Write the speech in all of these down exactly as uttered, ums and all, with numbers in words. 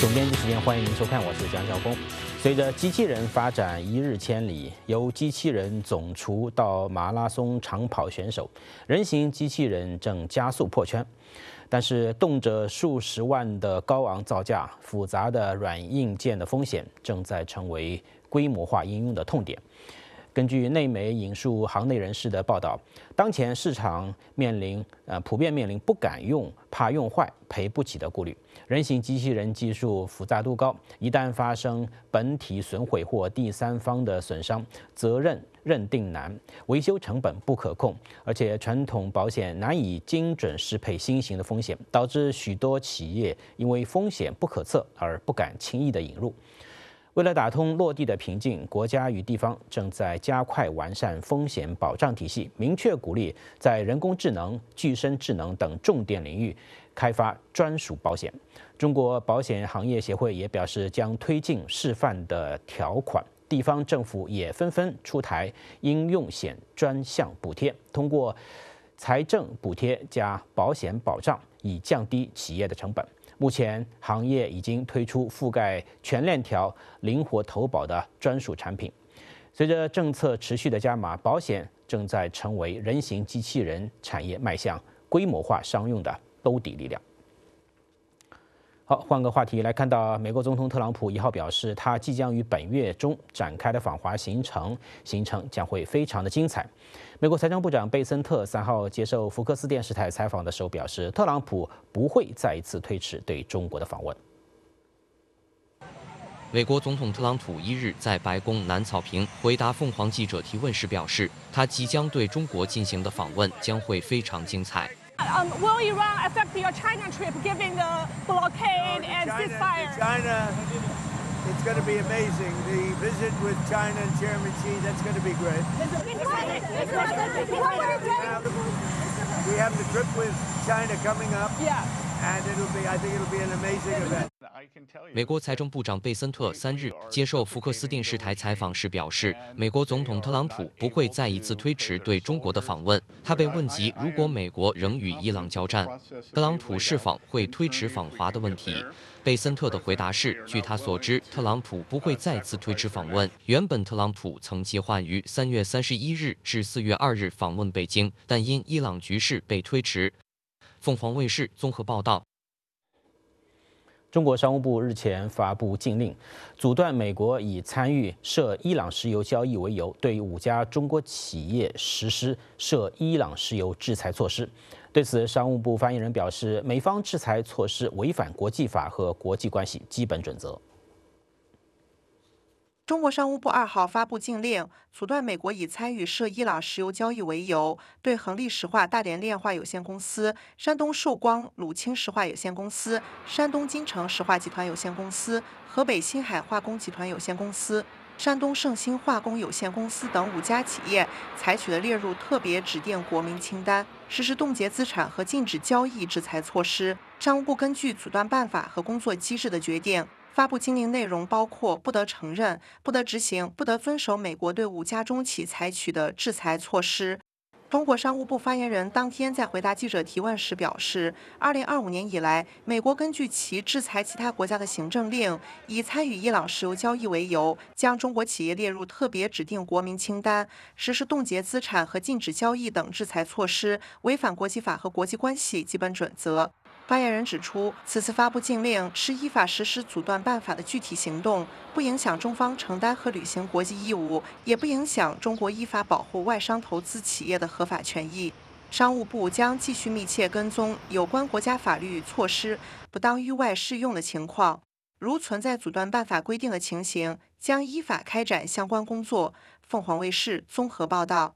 总编辑时间，欢迎您收看，我是蒋晓峰。随着机器人发展一日千里，由机器人总厨到马拉松长跑选手，人形机器人正加速破圈。但是，动辄数十万的高昂造价、复杂的软硬件的风险，正在成为规模化应用的痛点。根据内媒引述行内人士的报道，当前市场面临呃普遍面临不敢用、怕用坏、赔不起的顾虑。人形机器人技术复杂度高，一旦发生本体损毁或第三方的损伤，责任认定难，维修成本不可控，而且传统保险难以精准适配新型的风险，导致许多企业因为风险不可测而不敢轻易的引入。为了打通落地的瓶颈，国家与地方正在加快完善风险保障体系，明确鼓励在人工智能、具身智能等重点领域开发专属保险。中国保险行业协会也表示，将推进示范的条款，地方政府也纷纷出台应用险专项补贴，通过财政补贴加保险保障，以降低企业的成本。目前，行业已经推出覆盖全链条、灵活投保的专属产品。随着政策持续的加码，保险正在成为人形机器人产业迈向规模化商用的兜底力量。好，换个话题来看到，美国总统特朗普一号表示，他即将于本月中展开的访华行程，行程将会非常的精彩。美国财政部长贝森特三号接受福克斯电视台采访的时候表示，特朗普不会再一次推迟对中国的访问。 美国总统特朗普一日在白宫南草坪回答凤凰记者提问时表示，他即将对中国进行的访问将会非常精彩。 Um, will Iran affect your China trip, given the blockade and China, ceasefire? China, it's going to be amazing. The visit with China and Chairman Xi, that's going to be great. We have the trip with China coming up, Yeah. and it'll be, I think it'll be an amazing event. 美国财政部长贝森特三日接受福克斯电视台采访时表示，美国总统特朗普不会再一次推迟对中国的访问。他被问及如果美国仍与伊朗交战，特朗普是否会推迟访华的问题，贝森特的回答是：据他所知，特朗普不会再次推迟访问。原本特朗普曾计划于三月三十一日至四月二日访问北京，但因伊朗局势被推迟。凤凰卫视综合报道。 中国商务部日前发布禁令，阻断美国以参与涉伊朗石油交易为由，对五家中国企业实施涉伊朗石油制裁措施。对此，商务部发言人表示，美方制裁措施违反国际法和国际关系基本准则。 中国商务部二号发布禁令，阻断美国以参与涉伊朗石油交易为由，对恒力石化大连炼化有限公司、山东寿光鲁青石化有限公司、山东金城石化集团有限公司、河北新海化工集团有限公司、山东盛兴化工有限公司等五家企业采取了列入特别指定国民清单，实施冻结资产和禁止交易制裁措施。商务部根据阻断办法和工作机制的决定，发布禁令内容包括不得承认、不得执行、不得遵守美国对五家中企采取的制裁措施。中国商务部发言人当天在回答记者提问时表示，二零二五年以来，美国根据其制裁其他国家的行政令，以参与伊朗石油交易为由，将中国企业列入特别指定国民清单，实施冻结资产和禁止交易等制裁措施，违反国际法和国际关系基本准则。发言人指出，此次发布禁令是依法实施阻断办法的具体行动，不影响中方承担和履行国际义务，也不影响中国依法保护外商投资企业的合法权益。商务部将继续密切跟踪有关国家法律措施不当域外适用的情况，如存在阻断办法规定的情形，将依法开展相关工作。凤凰卫视综合报道。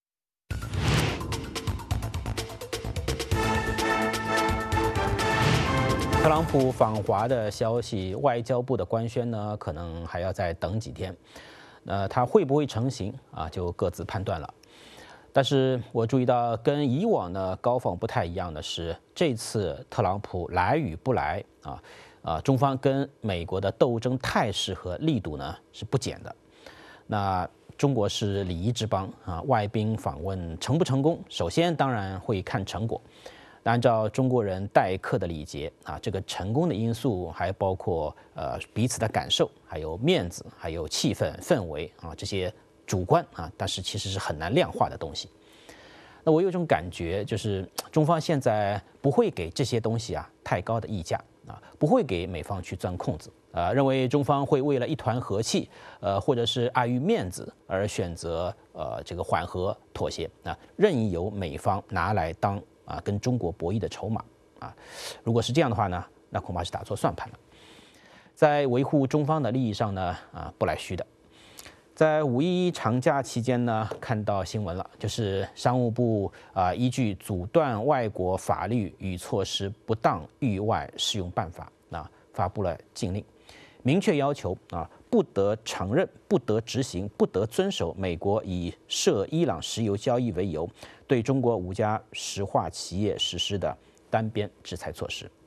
特朗普访华的消息，外交部的官宣呢，可能还要再等几天。呃，他会不会成行啊，就各自判断了。但是我注意到，跟以往的高访不太一样的是，这次特朗普来与不来啊，啊，中方跟美国的斗争态势和力度呢是不减的。那中国是礼仪之邦啊，外宾访问成不成功，首先当然会看成果。 那按照中国人待客的礼节啊，这个成功的因素还包括呃彼此的感受，还有面子，还有气氛氛围啊这些主观啊，但是其实是很难量化的东西。那我有一种感觉，就是中方现在不会给这些东西啊太高的溢价啊，不会给美方去钻空子啊，认为中方会为了一团和气，呃，或者是碍于面子而选择呃这个缓和妥协啊，任由美方拿来当啊跟中国博弈的筹码啊。如果是这样的话呢，那恐怕是打错算盘了。在维护中方的利益上呢，啊不来虚的。在五一长假期间呢，看到新闻了，就是商务部啊、呃、依据阻断外国法律与措施不当域外适用办法啊，发布了禁令，明确要求啊不得承认、不得执行、不得遵守美国以涉伊朗石油交易为由对中国五家石化企业实施的单边制裁措施。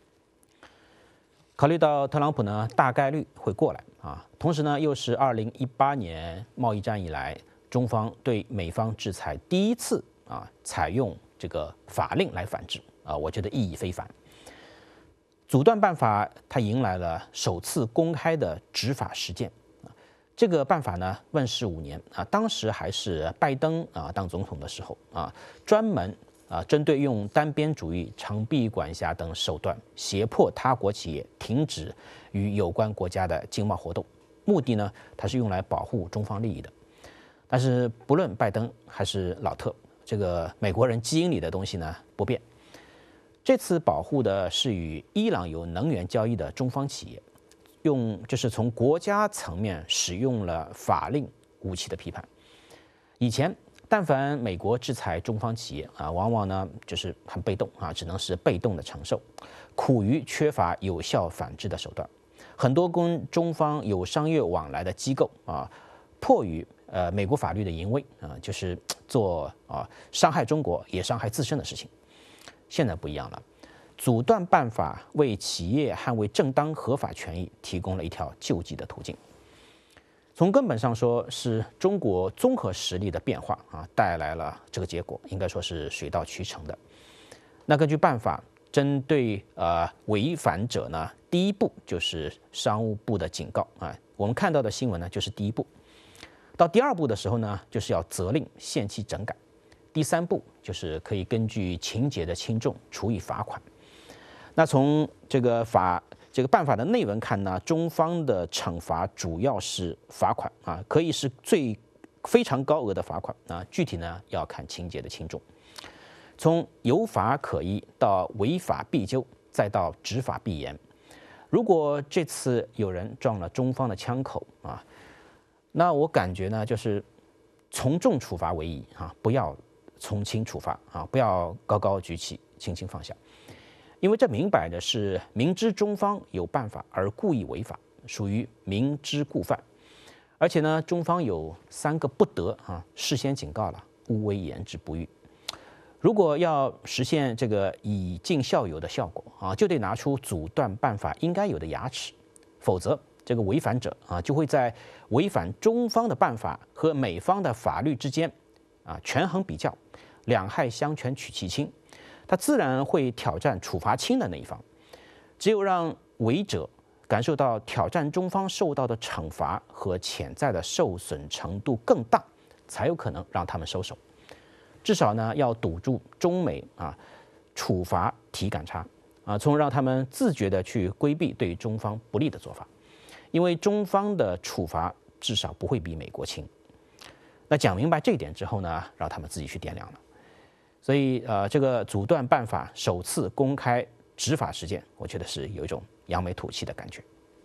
考虑到特朗普呢大概率会过来啊，同时呢又是二零一八年贸易战以来中方对美方制裁第一次啊采用这个法令来反制啊，我觉得意义非凡。阻断办法它迎来了首次公开的执法实践啊，这个办法呢问世五年啊，当时还是拜登啊当总统的时候啊，专门。啊，针对用单边主义、长臂管辖等手段胁迫他国企业停止与有关国家的经贸活动，目的呢，它是用来保护中方利益的。但是不论拜登还是老特，这个美国人基因里的东西呢不变。这次保护的是与伊朗有能源交易的中方企业，用就是从国家层面使用了法令武器的批判。以前。但凡美国制裁中方企业啊，往往呢就是很被动啊，只能是被动的承受，苦于缺乏有效反制的手段。很多跟中方有商业往来的机构啊，迫于呃美国法律的淫威啊，就是做啊伤害中国也伤害自身的事情。现在不一样了，阻断办法为企业捍卫正当合法权益提供了一条救济的途径。从根本上说，是中国综合实力的变化啊，带来了这个结果，应该说是水到渠成的。那根据办法，针对呃违反者呢，第一步就是商务部的警告啊。我们看到的新闻呢，就是第一步。到第二步的时候呢，就是要责令限期整改。第三步就是可以根据情节的轻重处以罚款。那从这个法。这个办法的内文看呢，中方的惩罚主要是罚款啊，可以是最非常高额的罚款啊，具体呢要看情节的轻重。从有法可依到违法必究，再到执法必严。如果这次有人撞了中方的枪口啊，那我感觉呢就是从重处罚为宜啊，不要从轻处罚啊，不要高高举起，轻轻放下。因为这明摆的是明知中方有办法而故意违法，属于明知故犯。而且呢，中方有三个不得啊，事先警告了，勿谓言之不预。如果要实现这个以儆效尤的效果啊，就得拿出阻断办法应该有的牙齿，否则这个违反者啊，就会在违反中方的办法和美方的法律之间啊权衡比较，两害相权取其轻。他自然会挑战处罚轻的那一方，只有让违者感受到挑战中方受到的惩罚和潜在的受损程度更大，才有可能让他们收手。至少呢，要堵住中美啊处罚体感差啊，从而让他们自觉地去规避对中方不利的做法，因为中方的处罚至少不会比美国轻。那讲明白这一点之后呢，让他们自己去掂量了。所以，呃，这个阻断办法首次公开执法实践，我觉得是有一种扬眉吐气的感觉。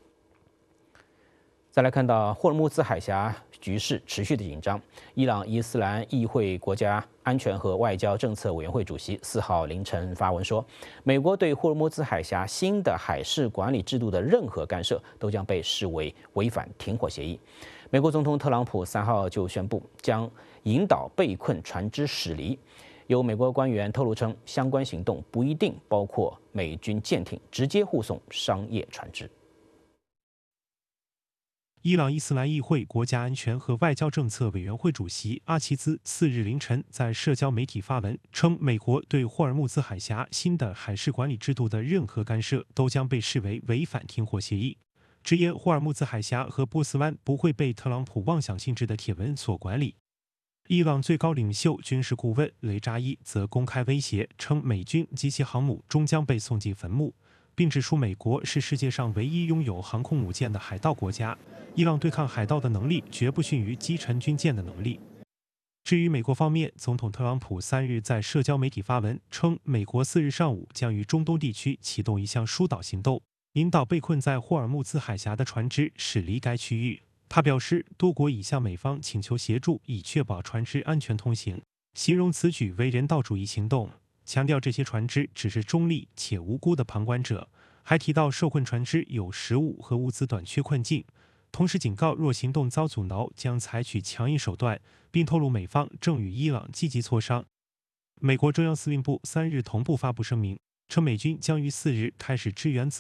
再来看到霍尔木兹海峡局势持续的紧张，伊朗伊斯兰议会国家安全和外交政策委员会主席四号凌晨发文说，美国对霍尔木兹海峡新的海事管理制度的任何干涉都将被视为违反停火协议。美国总统特朗普三号就宣布将引导被困船只驶离。有美国官员透露称，相关行动不一定包括美军舰艇直接护送商业船只。 伊朗伊斯兰议会国家安全和外交政策委员会主席阿齐兹四日凌晨在社交媒体发文称，美国对霍尔木兹海峡新的海事管理制度的任何干涉都将被视为违反停火协议，直言霍尔木兹海峡和波斯湾不会被特朗普妄想性质的铁纹所管理。伊朗最高领袖军事顾问雷扎伊则公开威胁称，美军及其航母终将被送进坟墓，并指出美国是世界上唯一拥有航空母舰的海盗国家，伊朗对抗海盗的能力绝不逊于击沉军舰的能力。至于美国方面，总统特朗普三日在社交媒体发文称，美国四日上午将于中东地区启动一项疏导行动，引导被困在霍尔木兹海峡的船只驶离该区域。他表示，多国已向美方请求协助，以确保船只安全通行，形容此举为人道主义行动，强调这些船只只是中立且无辜的旁观者，还提到受困船只有食物和物资短缺困境，同时警告若行动遭阻挠将采取强硬手段，并透露美方正与伊朗积极磋商。美国中央司令部三日同步发布声明，称美军将于四日开始支援自